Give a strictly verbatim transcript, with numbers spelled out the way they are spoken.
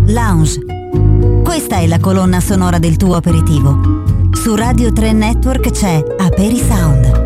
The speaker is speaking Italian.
lounge. Questa è la colonna sonora del tuo aperitivo. Su Radio tre Network c'è Aperi Sound.